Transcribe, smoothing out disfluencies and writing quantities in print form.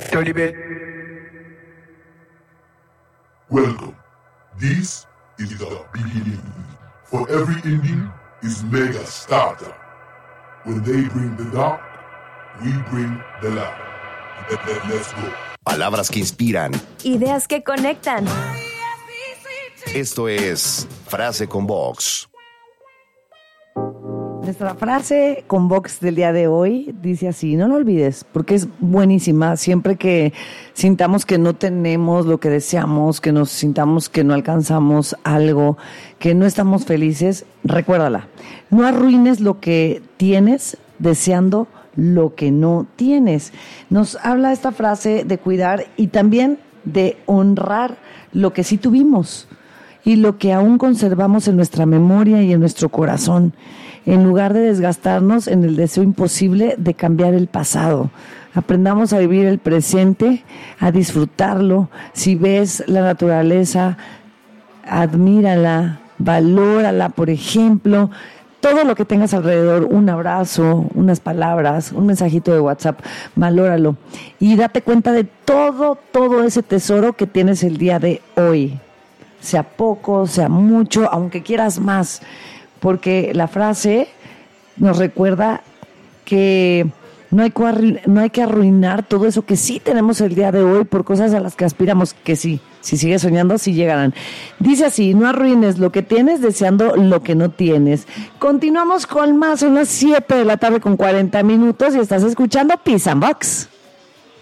Tolibet. Welcome. This is the beginning. For every ending is mega starter. When they bring the dark, we bring the light. Let's go. Palabras que inspiran. Ideas que conectan. Esto es Frase con Vox. Nuestra frase con Vox del día de hoy dice así, no lo olvides, porque es buenísima. Siempre que sintamos que no tenemos lo que deseamos, que nos sintamos que no alcanzamos algo, que no estamos felices, recuérdala. No arruines lo que tienes deseando lo que no tienes. Nos habla esta frase de cuidar y también de honrar lo que sí tuvimos y lo que aún conservamos en nuestra memoria y en nuestro corazón, en lugar de desgastarnos en el deseo imposible de cambiar el pasado. Aprendamos a vivir el presente, a disfrutarlo. Si ves la naturaleza, admírala, valórala, por ejemplo. Todo lo que tengas alrededor, un abrazo, unas palabras, un mensajito de WhatsApp, valóralo. Y date cuenta de todo ese tesoro que tienes el día de hoy. Sea poco, sea mucho, aunque quieras más. Porque la frase nos recuerda que no hay que arruinar todo eso que sí tenemos el día de hoy por cosas a las que aspiramos, que sí, si sigues soñando, sí llegarán. Dice así, no arruines lo que tienes deseando lo que no tienes. Continuamos con más, son las 7 de la tarde con 40 minutos y estás escuchando Peace and Vox.